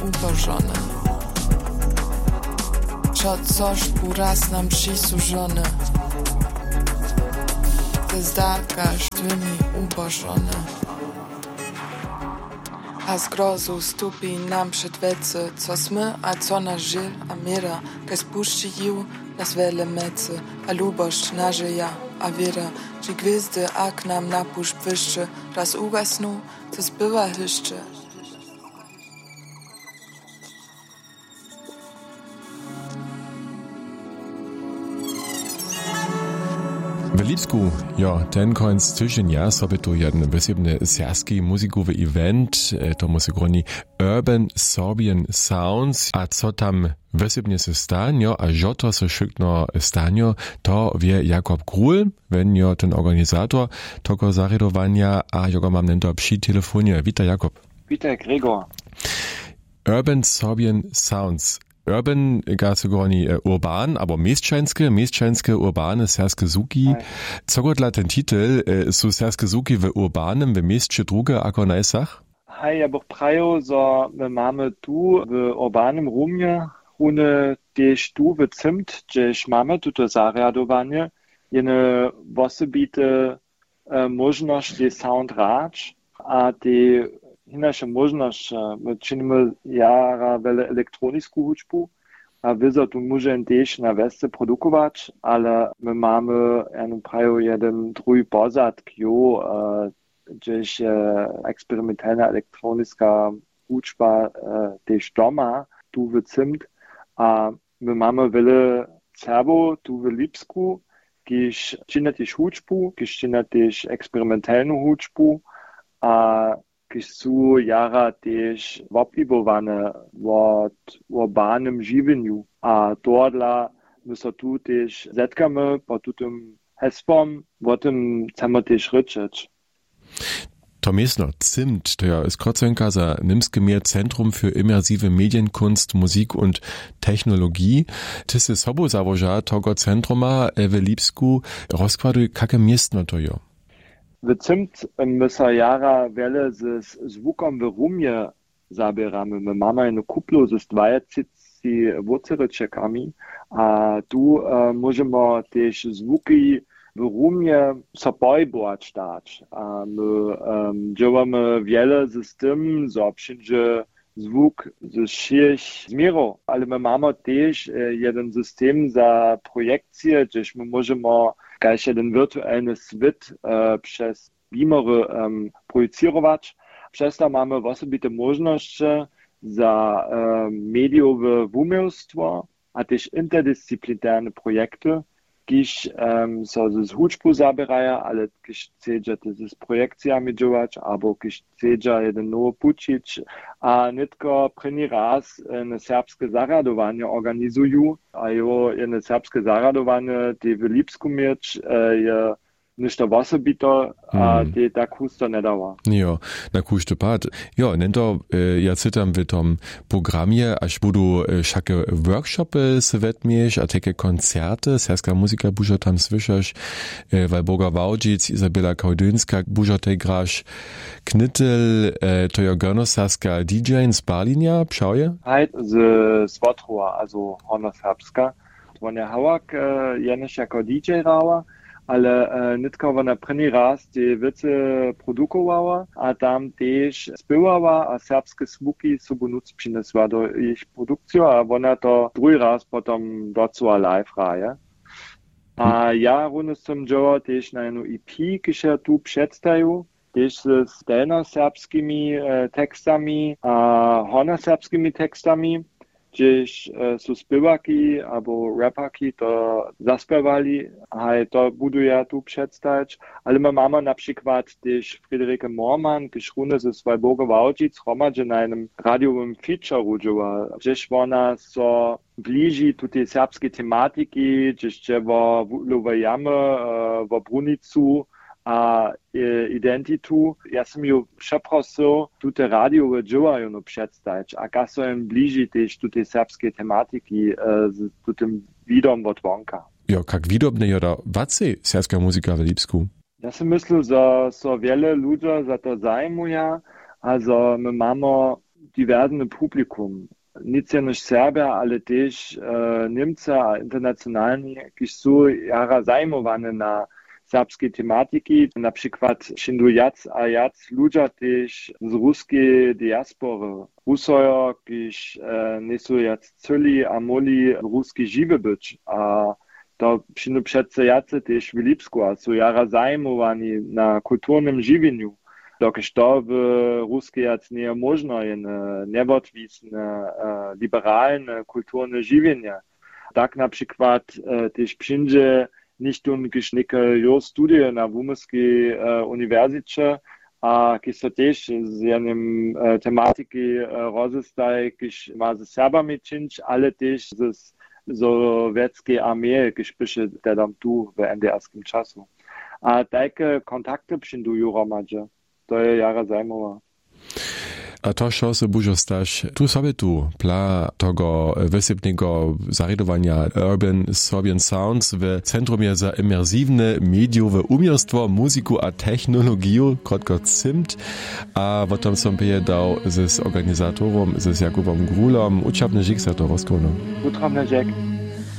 ubożone. Coś raz nam przysłużone. Te zdaka sztwymi ubożone. A z grozu stupi nam przed wecy, co smy, a co na żyl, a mira, kaj spuszczył nas wiele mecy, a lubość nażyja, a wiera, że gwizdy, a k nam napuszcz wyższy, raz ugasnu, to zbywa hyszczy. W Lipsku, ten końc tygodnia sobie tu jeden wysebny serbski muzikowy event, to musi groni Urban Sorbian Sounds, a co tam wysebnie se stanie, a że to se szykno stanie, to wie Jakob Grul, wenn ten organizator tego zaredowania, a ja go mam nento przy telefonie. Witaj Jakob. Witaj Gregor. Urban Sorbian Sounds. Urban, gazu groni urban, aber mieszczańskie urbane serskie zuki. Co go dla ten titel, su serskie zuki w urbanym, w mieście drugie, ako najsach? Hej, ja bych prajo, so my mamy tu w urbanym rumie, hune też tu w Zimt, gdzieś mamy tuto zariadowanie, jene osobite możności sound racz, a te inače možnost, my činimo jara vele elektronisku hudžbu, a vizo tu môžem tiež na vesce produkovať, ale my máme, jeden druhý pozadk, gdzieś eksperymentalna elektronická hudžba tiež doma, tu v Zimt, a my máme vele Serbov tu v Lipsku, kiž čina tiež hudžbu, kiž čina tiež eksperimentalnu hudžbu, a kiż su jara też woplibowane w urbanym żywieniu, a dodla my so tu też zetkamy po tym hasłom, o tym chcemy też ryczyć. To miestno Zimt, to ja ist Krotzenka za Nimskie Meer Zentrum für immersive Medienkunst, Musik und Technologie. Tys jest sobo zawoża tego centruma w Lipsku. Rozkładuj, jakie miestno to jo? W Zimt my so jara wiele z zvukom w rumie zabieramy. My mamy jedną kuplu z 20 wuceryczekami, a tu możemy też zvuki w rumie sobojboać dać. A my działamy wiele z tym, że wszędzie zvuk z 6 zmierów, ale my mamy też jeden system za projekcję, gdzieś my możemy gleich jeden wirtualny świat przez beamery projicować. Przez to mamy osobite możliwości za mediowe umiejstwo, a też interdyscyplinarne projekty, kiż so z hudżbu zabierają, ale kiż chcecie z projekcjami działać, albo kiż chcecie jeden nowy pucić, a nie tylko první raz na serbskie zaradowanie organizują, a jedno serbskie zaradowanie, te w Lipsku mieć, je ništa osobito, a te tak husto ne dawa. Jo, na kušte pad. Jo, nento, ja citam w tom programie, aż budu šake workshopy se vetmieš, a teke koncerte, serska muzika bužo tam slyšaš, Walburga Wałdzic, Izabela Kaudynska, bužo te graš knytel, to jo gornosarska DJ z Berlinia, pšauje? Heit z Swotrowa, also hornoserbska. Ona hawak jeniš jako DJ rała, ale nitka na první raz te wiece produkowała, a tam też spywała, a serbskie zvuki sobu nuc przynesła do ich produkcji, a ona to drugi raz potom docela live raje. A ja runę z tym działa też na jedną EP, kiż ja tu przedstawię, też z delnoserbskimi tekstami a hornoserbskimi tekstami. Gdzieś su spywaki albo rapaki to zaspiewali, a to budu ja tu przedstawić, ale my mamy na przykład też Friederike Morman, gdzieś runę ze Walburga Wałdzic, hromadźe na jednym radiowym feature'u działa, gdzieś ona so bliži tu tej serbskiej tematyki, gdzieś wo Luwe Jamy, wo Brunicu, a identitu, ja sam ju przeprosił te radiowe działają no przedstawić, a ja są bliżej też tu tej serbskiej tematyki z tym widom od wonka. Jo, jak widobne joda, wacej serbska muzyka w Lipsku? Ja sam myślę, że so wiele ludzi za to zajmuje, also my mamy diversne Publikum. Nic ja nicht Serbia, ale też Niemcy a internacjonalni, jakieś są jara zajmowane na serbskiej tematyki. Na przykład szindu jac ludzie też z ruskiej diaspory. Rusojo, kiż nie są jac cyli a moli ruski żywy być. A to szindu przece jacy też w Lipsku, a są jara zajmowani na kulturnym żywieniu. Dokiż to w ruskiej jac nie można niewodwisne, liberalne, kulturne żywienie. Tak na przykład też przyjdzie nicht gdyż neke studie na Wumowskiej uniwersytecie, a kiż to też z jednym tematyki rozestaj, kiż ma ze Serbami czynić, ale też z sowieckiej armii, kiż pisze tam tu w NDR-skim czasu. A takie kontakty przyjdą romadze. To je jara zajmowa. A to, co se bužo staš, tu sobie tu pla tego wysepnego zariadowania Urban Serbian Sounds w Centrumie za imersywne mediowe umiejstwo, muzyku a technologię, krótko CIMT, a potem som dał z organizatorem, z Jakubom Grulom, uczabny żyk za to rozkonu. Utromny żyk.